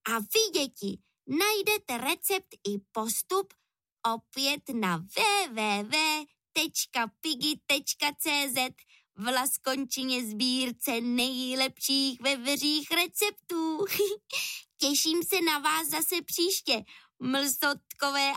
A vy, děti, najdete recept i postup opět na www.piggy.cz v Laskončině sbírce nejlepších veveřích receptů. Těším se na vás zase příště, mlsotkové